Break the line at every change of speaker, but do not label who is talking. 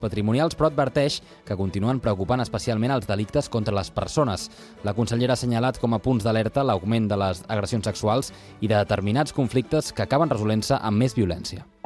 patrimonials, però adverteix que continuen preocupant especialment els delictes contra les persones. La consellera ha assenyalat com a punts d'alerta l'augment de les agressions sexuals i de determinats conflictes que acaben resolent-se amb més violència.